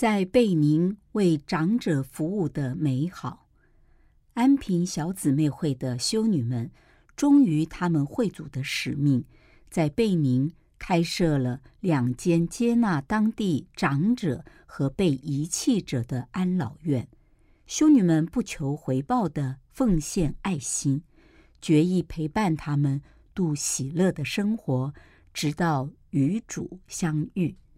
在贝宁为长者服务的美好。安平小姊妹会的修女们忠于他们会主的使命，在贝宁开设了2间接纳当地长者和被遗弃者的安老院。修女们不求回报的奉献爱心，决意陪伴他们度喜乐的生活，直到与主相遇。